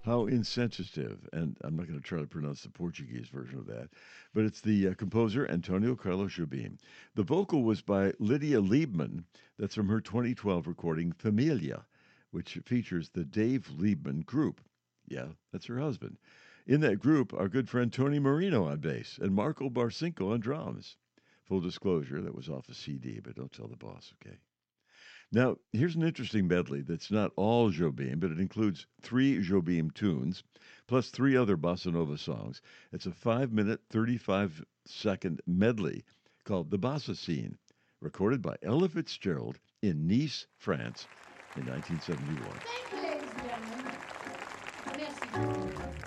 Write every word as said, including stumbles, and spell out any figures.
How insensitive. And I'm not going to try to pronounce the Portuguese version of that, but it's the uh, composer Antonio Carlos Jobim. The vocal was by Lydia Liebman. That's from her twenty twelve recording Familia, which features the Dave Liebman Group. Yeah, that's her husband. In that group, our good friend Tony Marino on bass and Marco Barcinco on drums. Full disclosure, that was off a C D, but don't tell the boss, okay? Now, here's an interesting medley that's not all Jobim, but it includes three Jobim tunes, plus three other bossa nova songs. It's a five minute, thirty-five second medley called The Bossa Scene, recorded by Ella Fitzgerald in Nice, France in nineteen seventy-one. Thank you, ladies and gentlemen. Merci.